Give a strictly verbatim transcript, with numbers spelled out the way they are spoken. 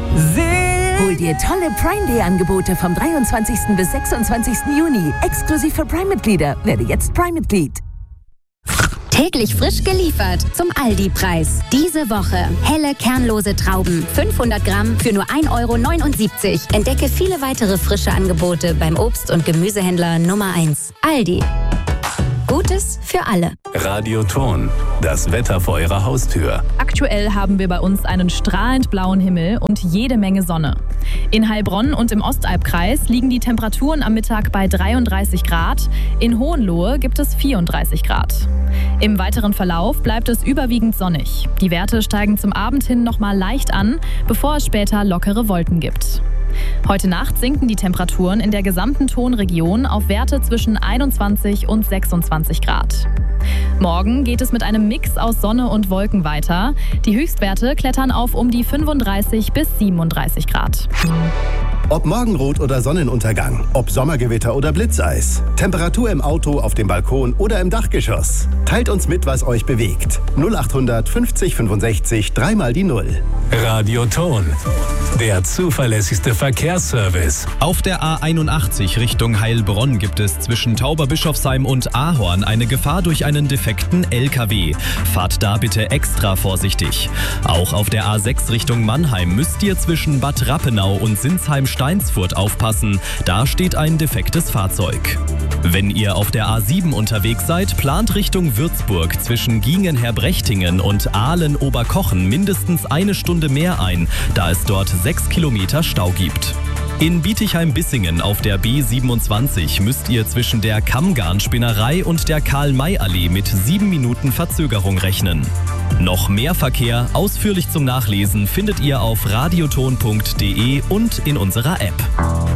Hol dir tolle Prime Day Angebote vom dreiundzwanzigsten bis sechsundzwanzigsten Juni. Exklusiv für Prime-Mitglieder. Werde jetzt Prime-Mitglied. Täglich frisch geliefert zum Aldi-Preis. Diese Woche helle kernlose Trauben, fünfhundert Gramm für nur ein Euro neunundsiebzig. Entdecke viele weitere frische Angebote beim Obst- und Gemüsehändler Nummer eins. Aldi. Gutes für alle. Radioton, das Wetter vor Ihrer Haustür. Aktuell haben wir bei uns einen strahlend blauen Himmel und jede Menge Sonne. In Heilbronn und im Ostalbkreis liegen die Temperaturen am Mittag bei dreiunddreißig Grad. In Hohenlohe gibt es vierunddreißig Grad. Im weiteren Verlauf bleibt es überwiegend sonnig. Die Werte steigen zum Abend hin nochmal leicht an, bevor es später lockere Wolken gibt. Heute Nacht sinken die Temperaturen in der gesamten Tonregion auf Werte zwischen einundzwanzig und sechsundzwanzig Grad. Morgen geht es mit einem Mix aus Sonne und Wolken weiter. Die Höchstwerte klettern auf um die fünfunddreißig bis siebenunddreißig Grad. Ob Morgenrot oder Sonnenuntergang, ob Sommergewitter oder Blitzeis, Temperatur im Auto, auf dem Balkon oder im Dachgeschoss. Teilt uns mit, was euch bewegt. null achthundert fünfzig fünfundsechzig, dreimal die Null. Radioton, der zuverlässigste Verkehrsservice. Auf der A einundachtzig Richtung Heilbronn gibt es zwischen Tauberbischofsheim und Ahorn eine Gefahr durch einen defekten L K W. Fahrt da bitte extra vorsichtig. Auch auf der A sechs Richtung Mannheim müsst ihr zwischen Bad Rappenau und Sinsheim-Steinsfurt aufpassen. Da steht ein defektes Fahrzeug. Wenn ihr auf der A sieben unterwegs seid, plant Richtung Würzburg zwischen Giengen-Herbrechtingen und Aalen-Oberkochen mindestens eine Stunde mehr ein, da es dort sechs Kilometer Stau gibt. In Bietigheim-Bissingen auf der B siebenundzwanzig müsst ihr zwischen der Kammgarnspinnerei und der Karl-May-Allee mit sieben Minuten Verzögerung rechnen. Noch mehr Verkehr ausführlich zum Nachlesen findet ihr auf radioton punkt de und in unserer App.